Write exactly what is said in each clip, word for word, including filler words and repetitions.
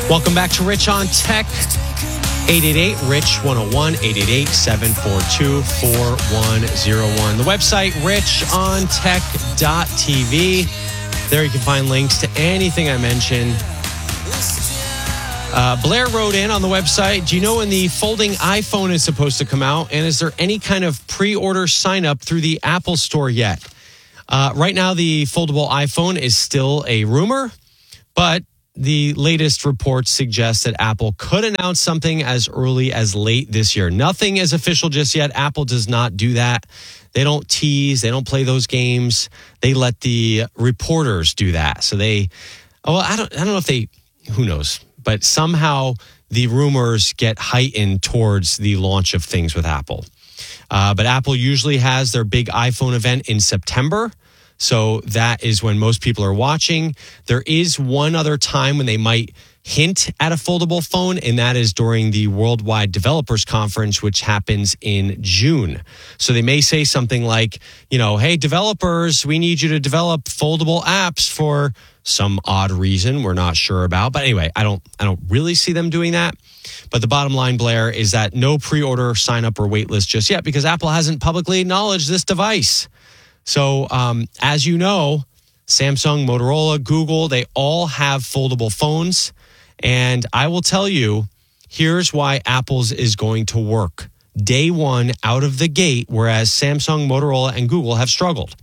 Welcome back to Rich on Tech. eight eight eight, R I C H, one oh one, eight eight eight, seven four two, four one oh one. The website, rich on tech dot t v. There you can find links to anything I mentioned. Uh, Blair wrote in on the website, do you know when the folding iPhone is supposed to come out? And is there any kind of pre-order sign-up through the Apple Store yet? Uh, right now, the foldable iPhone is still a rumor, but the latest reports suggest that Apple could announce something as early as late this year. Nothing is official just yet. Apple does not do that. They don't tease. They don't play those games. They let the reporters do that. So they, oh, I don't, I don't know if they, who knows, but somehow the rumors get heightened towards the launch of things with Apple. Uh, but Apple usually has their big iPhone event in September. So that is when most people are watching. There is one other time when they might hint at a foldable phone, and that is during the Worldwide Developers Conference, which happens in June. So they may say something like, you know, hey, developers, we need you to develop foldable apps for some odd reason we're not sure about. But anyway, I don't I don't really see them doing that. But the bottom line, Blair, is that no pre-order, sign up, or wait list just yet because Apple hasn't publicly acknowledged this device. So, um, as you know, Samsung, Motorola, Google, they all have foldable phones. And I will tell you, here's why Apple's is going to work. Day one out of the gate, whereas Samsung, Motorola, and Google have struggled.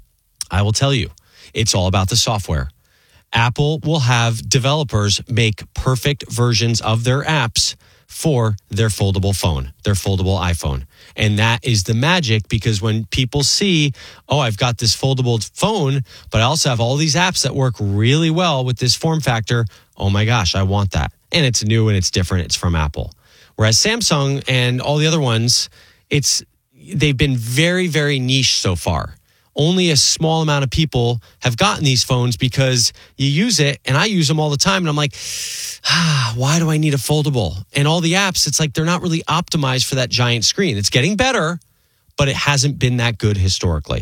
I will tell you, it's all about the software. Apple will have developers make perfect versions of their apps for their foldable phone, their foldable iPhone. And that is the magic, because when people see, oh, I've got this foldable phone, but I also have all these apps that work really well with this form factor. Oh my gosh, I want that. And it's new and it's different. It's from Apple. Whereas Samsung and all the other ones, it's they've been very, very niche so far. Only a small amount of people have gotten these phones because you use it, and I use them all the time. And I'm like, ah, why do I need a foldable? And all the apps, it's like they're not really optimized for that giant screen. It's getting better, but it hasn't been that good historically.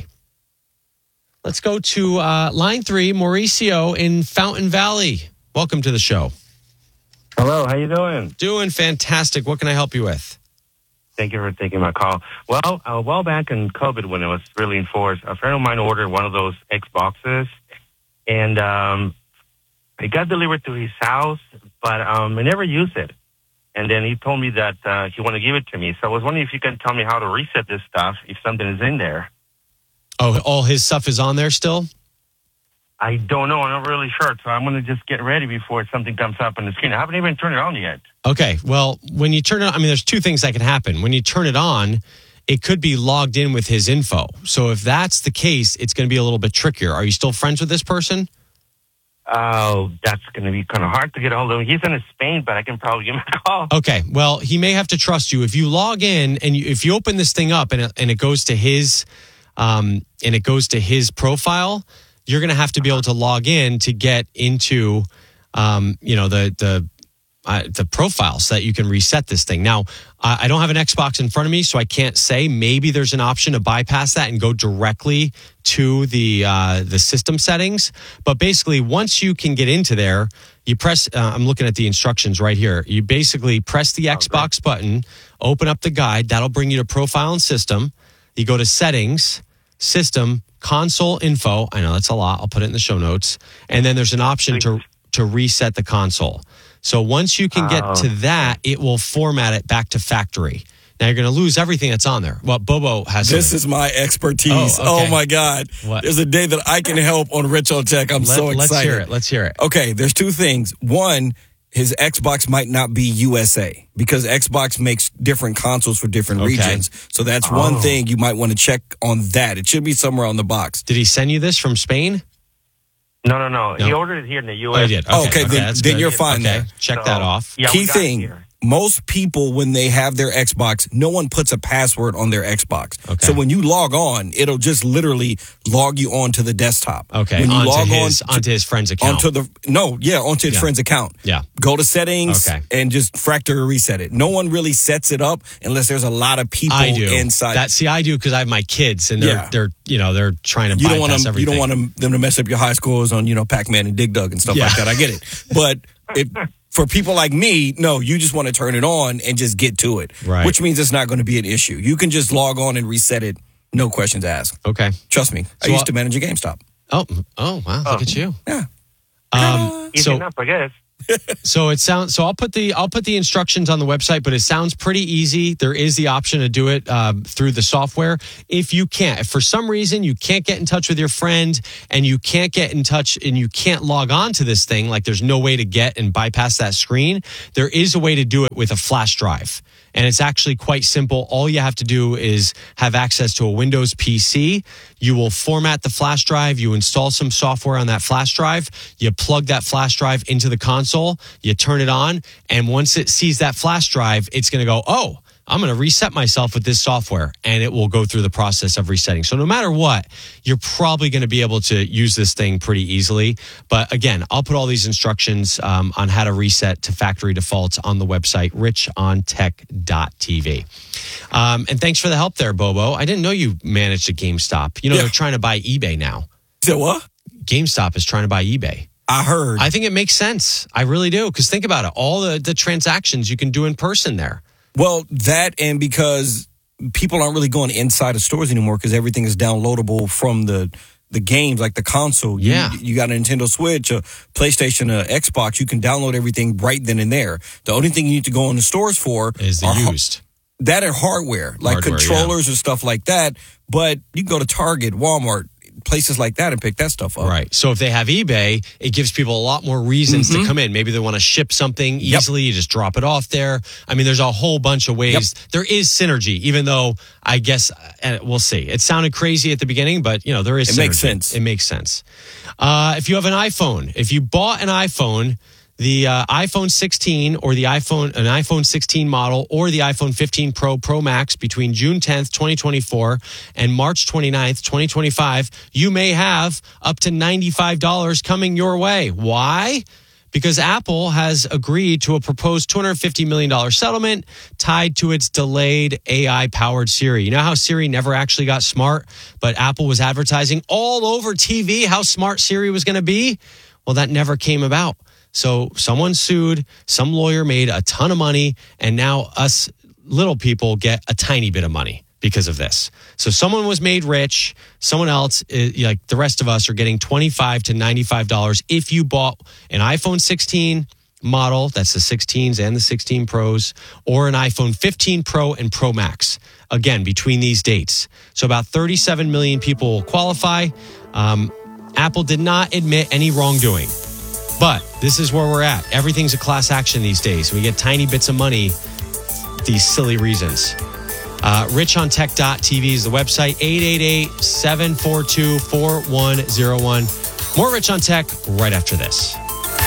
Let's go to uh, line three, Mauricio in Fountain Valley. Welcome to the show. Hello, how you doing? Doing fantastic. What can I help you with? Thank you for taking my call. Well, a while back in COVID, when it was really in force, a friend of mine ordered one of those Xboxes, and um, it got delivered to his house, but um, I never used it. And then he told me that uh, he wanted to give it to me. So I was wondering if you can tell me how to reset this stuff if something is in there. Oh, all his stuff is on there still? I don't know. I'm not really sure. So I'm going to just get ready before something comes up on the screen. I haven't even turned it on yet. Okay. Well, when you turn it on, I mean, there's two things that can happen. When you turn it on, it could be logged in with his info. So if that's the case, it's going to be a little bit trickier. Are you still friends with this person? Oh, that's going to be kind of hard to get a hold of him. He's in Spain, but I can probably give him a call. Okay. Well, he may have to trust you. If you log in and you, if you open this thing up and it, and it goes to his, um, and it goes to his profile, you're going to have to be able to log in to get into, um, you know, the the uh, the profile so that you can reset this thing. Now, uh, I don't have an Xbox in front of me, so I can't say. Maybe there's an option to bypass that and go directly to the uh, the system settings. But basically, once you can get into there, you press. Uh, I'm looking at the instructions right here. You basically press the Xbox button, open up the guide. That'll bring you to profile and system. You go to settings, system, console info. I know that's a lot. I'll put it in the show notes. And then there's an option to to reset the console. So once you can get Oh. to that, it will format it back to factory. Now you're going to lose everything that's on there. Well, Bobo has This something. is my expertise. Oh, okay. Oh, my God. What? There's a day that I can help on Rich on Tech. I'm Let, so excited. Let's hear it. Let's hear it. Okay, there's two things. One, his Xbox might not be U S A because Xbox makes different consoles for different Okay. regions. So that's one Oh. thing you might want to check on that. It should be somewhere on the box. Did he send you this from Spain? No, no, no, No. He ordered it here in the U S. Oh, he did. Okay, then- that's then good. you're fine Okay, there. check So, that off. Yeah, we Key got it thing, here. most people, when they have their Xbox, no one puts a password on their Xbox. Okay. So when you log on, it'll just literally log you onto the desktop. Okay, When you onto log his on to- onto his friend's account. Onto the no, yeah, onto his Yeah. friend's account. Yeah. Go to settings Okay. and just factory reset it. No one really sets it up unless there's a lot of people I do. inside. That see, I do because I have my kids, and they're Yeah. they're you know they're trying to you don't bypass want them. everything. You don't want them, them to mess up your high scores on you know Pac-Man and Dig Dug and stuff Yeah. like that. I get it, but if For people like me, no, you just want to turn it on and just get to it. Right. Which means it's not going to be an issue. You can just log on and reset it, no questions asked. Okay. Trust me. So I used I'll- to manage a GameStop. Oh, oh, wow! Oh. Look at you. Yeah. Um, Easy so, enough, I guess. so it sounds. So I'll put the I'll put the instructions on the website, but it sounds pretty easy. There is the option to do it um, through the software. If you can't, if for some reason you can't get in touch with your friend and you can't get in touch and you can't log on to this thing, like there's no way to get and bypass that screen. There is a way to do it with a flash drive. And it's actually quite simple. All you have to do is have access to a Windows P C. You will format the flash drive. You install some software on that flash drive. You plug that flash drive into the console. You turn it on. And once it sees that flash drive, it's going to go, oh, I'm going to reset myself with this software, and it will go through the process of resetting. So no matter what, you're probably going to be able to use this thing pretty easily. But again, I'll put all these instructions um, on how to reset to factory defaults on the website, rich on tech dot t v. Um, and thanks for the help there, Bobo. I didn't know you managed a GameStop. You know, Yeah. they're trying to buy eBay now. So what? GameStop is trying to buy eBay. I heard. I think it makes sense. I really do. Because think about it. All the, the transactions you can do in person there. Well, that and because people aren't really going inside of stores anymore because everything is downloadable from the the games, like the console. You, Yeah. You got a Nintendo Switch, a PlayStation, a Xbox. You can download everything right then and there. The only thing you need to go in the stores for Is the are har- used. that are hardware, like Hardware, controllers and stuff like that. But you can go to Target, Walmart, places like that and pick that stuff up. Right. So if they have eBay, it gives people a lot more reasons to come in. Maybe they want to ship something Yep. easily. You just drop it off there. I mean, there's a whole bunch of ways. Yep. There is synergy, even though I guess uh, we'll see. It sounded crazy at the beginning, but you know, there is It synergy. makes sense. It makes sense. Uh, if you have an iPhone, if you bought an iPhone, the uh, iPhone sixteen or the iPhone, an iPhone sixteen model or the iPhone fifteen Pro Pro Max between June tenth, twenty twenty-four and March twenty-ninth, twenty twenty-five, you may have up to ninety-five dollars coming your way. Why? Because Apple has agreed to a proposed two hundred fifty million dollars settlement tied to its delayed A I-powered Siri. You know how Siri never actually got smart, but Apple was advertising all over T V how smart Siri was going to be? Well, that never came about. So someone sued, some lawyer made a ton of money, and now us little people get a tiny bit of money because of this. So someone was made rich, someone else, uh, like the rest of us, are getting twenty-five to ninety-five dollars if you bought an iPhone sixteen model, that's the sixteens and the sixteen Pros, or an iPhone fifteen Pro and Pro Max, again, between these dates. So about thirty-seven million people will qualify. Um, Apple did not admit any wrongdoing. But this is where we're at. Everything's a class action these days. We get tiny bits of money, these silly reasons. Uh, rich on tech dot t v is the website, eight eight eight, seven four two, four one zero one. More Rich on Tech right after this.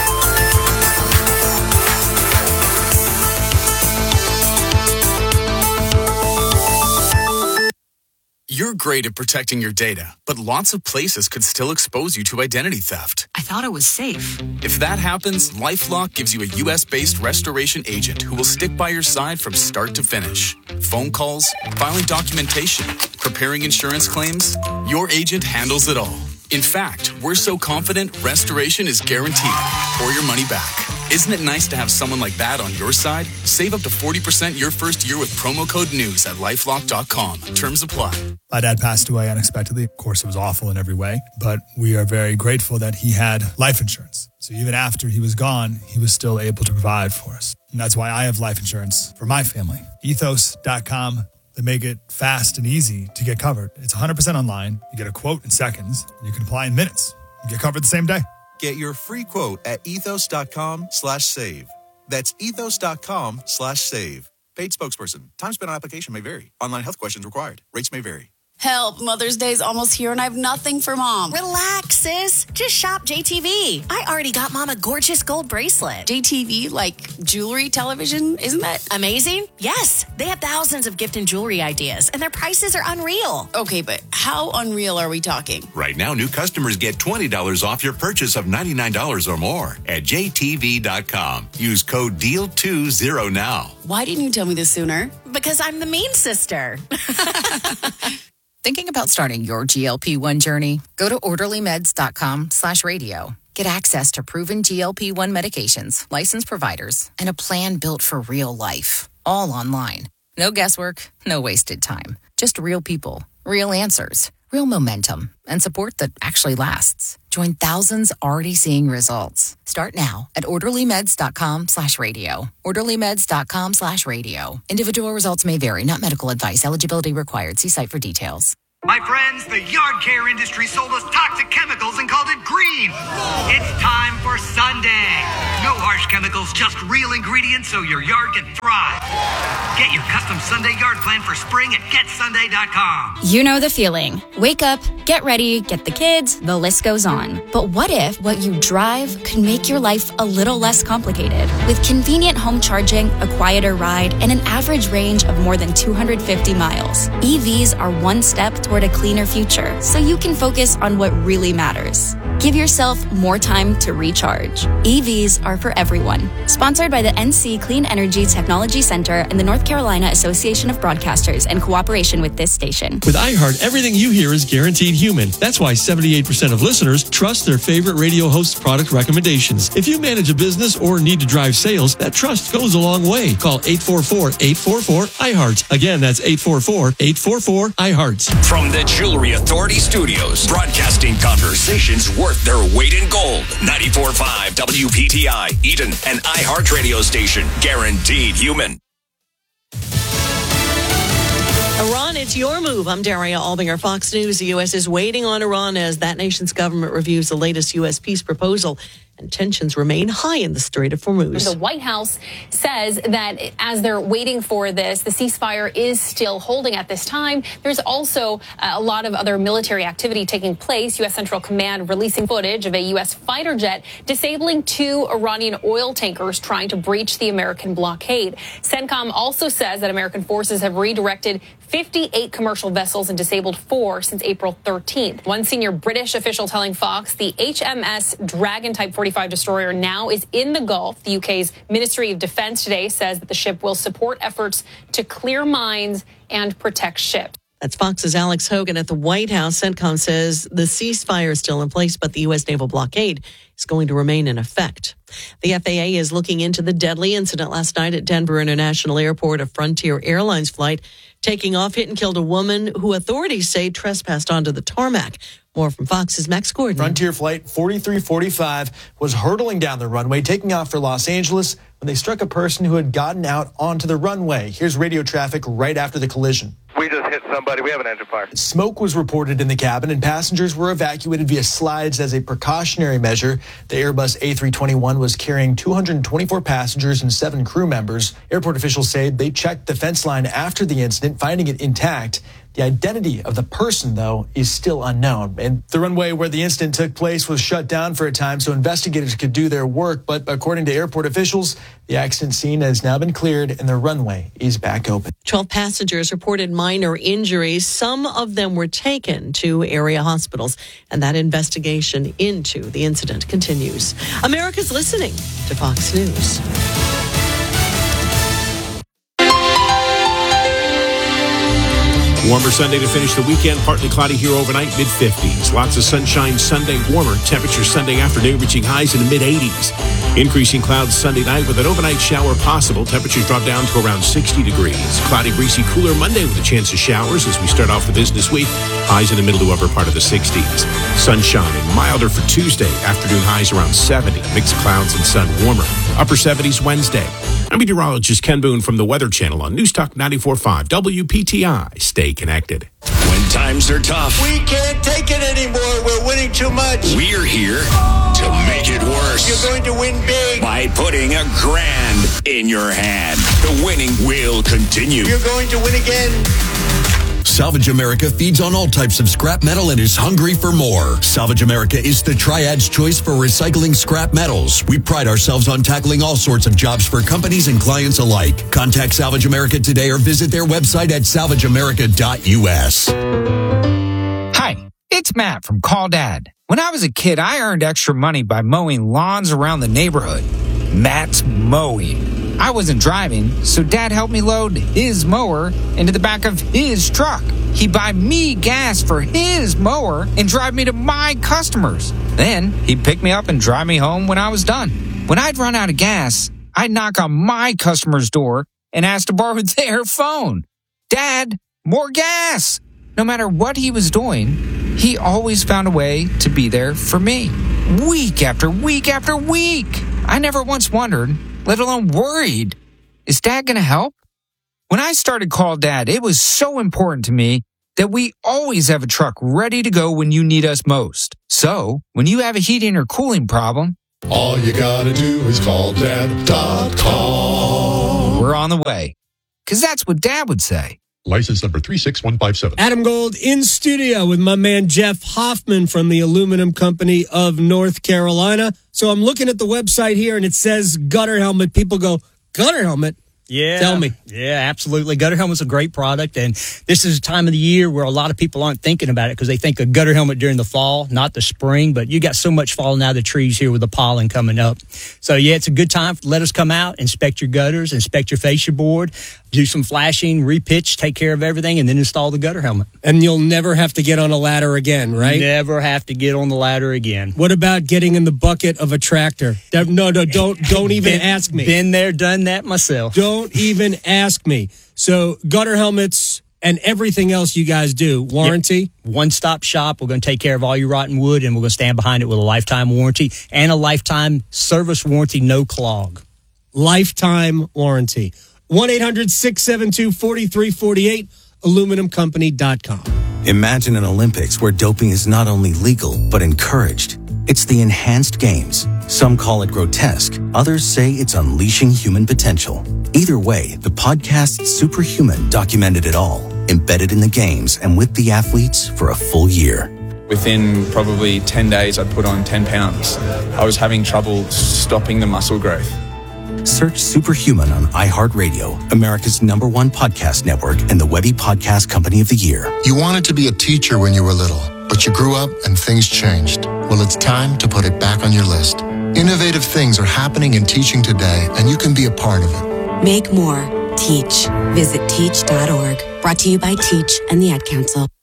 You're great at protecting your data, but lots of places could still expose you to identity theft. I thought it was safe. If that happens, LifeLock gives you a U S-based restoration agent who will stick by your side from start to finish. Phone calls, filing documentation, preparing insurance claims, your agent handles it all. In fact, we're so confident restoration is guaranteed or your money back. Isn't it nice to have someone like that on your side? Save up to forty percent your first year with promo code NEWS at lifelock dot com. Terms apply. My dad passed away unexpectedly. Of course, it was awful in every way, but we are very grateful that he had life insurance. So even after he was gone, he was still able to provide for us. And that's why I have life insurance for my family. ethos dot com. They make it fast and easy to get covered. It's one hundred percent online. You get a quote in seconds. And you can apply in minutes. You get covered the same day. Get your free quote at ethos dot com slash save. That's ethos dot com slash save. Paid spokesperson. Time spent on application may vary. Online health questions required. Rates may vary. Help, Mother's Day's almost here and I have nothing for Mom. Relax, sis. Just shop J T V. I already got Mom a gorgeous gold bracelet. J T V, like jewelry, television, isn't that Amazing? Yes. They have thousands of gift and jewelry ideas, and their prices are unreal. Okay, but how unreal are we talking? Right now, new customers get twenty dollars off your purchase of ninety-nine dollars or more at J T V dot com. Use code D E A L twenty now. Why didn't you tell me this sooner? Because I'm the mean sister. Thinking about starting your G L P one journey? Go to orderlymeds.com slash radio. Get access to proven G L P one medications, licensed providers, and a plan built for real life. All online. No guesswork, no wasted time. Just real people, real answers, real momentum, and support that actually lasts. Join thousands already seeing results. Start now at orderlymeds.com slash radio. orderlymeds.com slash radio. Individual results may vary, not medical advice. Eligibility required. See site for details. My friends, the yard care industry sold us toxic chemicals and called it green. It's time for Sunday. No harsh chemicals, just real ingredients so your yard can thrive. Get your custom Sunday yard plan for spring at get sunday dot com. You know the feeling. Wake up, get ready, get the kids, the list goes on. But what if what you drive could make your life a little less complicated? With convenient home charging, a quieter ride, and an average range of more than two hundred fifty miles, E Vs are one step toward a cleaner future, so you can focus on what really matters. Give yourself more time to recharge. E Vs are for everyone. Sponsored by the N C Clean Energy Technology Center and the North Carolina Association of Broadcasters in cooperation with this station. With iHeart, everything you hear is guaranteed human. That's why seventy-eight percent of listeners trust their favorite radio host's product recommendations. If you manage a business or need to drive sales, that trust goes a long way. Call eight four four, eight four four, iHeart. Again, that's eight four four, eight four four, iHeart. From the Jewelry Authority Studios, broadcasting conversations worth their weight in gold. ninety-four point five W P T I, Eden, an iHeart radio station. Guaranteed human. Iran, it's your move. I'm Daria Albinger, Fox News. The U S is waiting on Iran as that nation's government reviews the latest U S peace proposal. And tensions remain high in the Strait of Hormuz. The White House says that as they're waiting for this, the ceasefire is still holding at this time. There's also a lot of other military activity taking place. U S Central Command releasing footage of a U S fighter jet disabling two Iranian oil tankers trying to breach the American blockade. CENTCOM also says that American forces have redirected fifty-eight commercial vessels and disabled four since April thirteenth. One senior British official telling Fox the H M S Dragon Type forty-five destroyer now is in the Gulf. The U K's Ministry of Defense today says that the ship will support efforts to clear mines and protect ships. That's Fox's Alex Hogan at the White House. CENTCOM says the ceasefire is still in place, but the U S naval blockade is going to remain in effect. The F A A is looking into the deadly incident last night at Denver International Airport. A Frontier Airlines flight taking off hit and killed a woman who authorities say trespassed onto the tarmac. More from Fox's Max Gordon. Frontier Flight forty-three forty-five was hurtling down the runway, taking off for Los Angeles when they struck a person who had gotten out onto the runway. Here's radio traffic right after the collision. We just hit somebody. We have an engine fire. Smoke was reported in the cabin, and passengers were evacuated via slides as a precautionary measure. The Airbus A three twenty-one was carrying two hundred twenty-four passengers and seven crew members. Airport officials say they checked the fence line after the incident, finding it intact. The identity of the person, though, is still unknown. And the runway where the incident took place was shut down for a time so investigators could do their work. But according to airport officials, the accident scene has now been cleared and the runway is back open. twelve passengers reported minor injuries. Some of them were taken to area hospitals, and that investigation into the incident continues. America's listening to Fox News. Warmer Sunday to finish the weekend. Partly cloudy here overnight, mid fifties. Lots of sunshine Sunday, warmer temperatures Sunday afternoon, reaching highs in the mid eighties. Increasing clouds Sunday night with an overnight shower possible. Temperatures drop down to around sixty degrees. Cloudy, breezy, cooler Monday with a chance of showers as we start off the business week. Highs in the middle to upper part of the sixties. Sunshine and milder for Tuesday. Afternoon highs around seventy. Mixed clouds and sun warmer. Upper seventies Wednesday. I'm meteorologist Ken Boone from the Weather Channel on News Talk ninety-four point five W P T I. Stay connected. When times are tough, we can't take it anymore. We're winning too much. We're here to make it worse. You're going to win big by putting a grand in your hand. The winning will continue. You're going to win again. Salvage America feeds on all types of scrap metal and is hungry for more. Salvage America is the Triad's choice for recycling scrap metals. We pride ourselves on tackling all sorts of jobs for companies and clients alike. Contact Salvage America today or visit their website at salvage america dot U S. Hi, it's Matt from Call Dad. When I was a kid, I earned extra money by mowing lawns around the neighborhood. Matt's Mowing. I wasn't driving, so Dad helped me load his mower into the back of his truck. he'd buy me gas for his mower and drive me to my customers. Then he'd pick me up and drive me home when I was done. When I'd run out of gas, I'd knock on my customer's door and ask to borrow their phone. Dad, more gas! No matter what he was doing, he always found a way to be there for me. Week after week after week. I never once wondered, let alone worried, is Dad going to help? When I started Call Dad, it was so important to me that we always have a truck ready to go when you need us most. So, when you have a heating or cooling problem, all you gotta do is call dad dot com. We're on the way. Because that's what Dad would say. License number three six one five seven. Adam Gold in studio with my man Jeff Hoffman from the Aluminum Company of North Carolina. So I'm looking at the website here and it says gutter helmet. People go, gutter helmet? Yeah. Tell me. Yeah, absolutely. Gutter helmet's a great product, and this is a time of the year where a lot of people aren't thinking about it because they think a gutter helmet during the fall, not the spring, but you got so much falling out of the trees here with the pollen coming up. So, yeah, it's a good time. Let us come out, inspect your gutters, inspect your fascia board, do some flashing, repitch, take care of everything, and then install the gutter helmet. And you'll never have to get on a ladder again, right? Never have to get on the ladder again. What about getting in the bucket of a tractor? No, no, don't, don't even been, ask me. Been there, done that myself. Don't even ask me. So gutter helmets and everything else you guys do, warranty? Yep. One-stop shop. We're going to take care of all your rotten wood, and we're going to stand behind it with a lifetime warranty and a lifetime service warranty, no clog. Lifetime warranty. one eight hundred six seven two four three four eight, aluminum company dot com. Imagine an Olympics where doping is not only legal, but encouraged. It's the Enhanced Games. Some call it grotesque. Others say it's unleashing human potential. Either way, the podcast Superhuman documented it all, embedded in the games and with the athletes for a full year. Within probably ten days, I'd put on ten pounds. I was having trouble stopping the muscle growth. Search Superhuman on iHeartRadio, America's number one podcast network and the Webby Podcast Company of the Year. You wanted to be a teacher when you were little, but you grew up and things changed. Well, it's time to put it back on your list. Innovative things are happening in teaching today, and you can be a part of it. Make more. Teach. Visit teach dot org. Brought to you by Teach and the Ad Council.